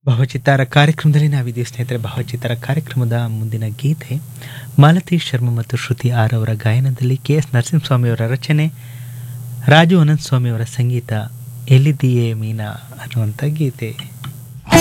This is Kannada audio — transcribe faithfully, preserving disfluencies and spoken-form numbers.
ಭಾವಚಿತ್ತಾರ ಕಾರ್ಯಕ್ರಮದಲ್ಲಿ ನಾವಿದ್ದೀವಿ ಸ್ನೇಹಿತರೆ. ಭಾವಚಿತ್ತಾರ ಕಾರ್ಯಕ್ರಮದ ಮುಂದಿನ ಗೀತೆ ಮಾಲತಿ ಶರ್ಮಾ ಮತ್ತು ಶ್ರುತಿ ಆರ್ ಅವರ ಗಾಯನದಲ್ಲಿ ಕೆ ಎಸ್ ನರಸಿಂಹಸ್ವಾಮಿಯವರ ರಚನೆ, ರಾಜು ಅನಂತ ಸ್ವಾಮಿಯವರ ಸಂಗೀತ, ಎಲ್ಲಿದ್ದೀಯೇ ಮೀನಾ ಅನ್ನುವಂಥ ಗೀತೆ.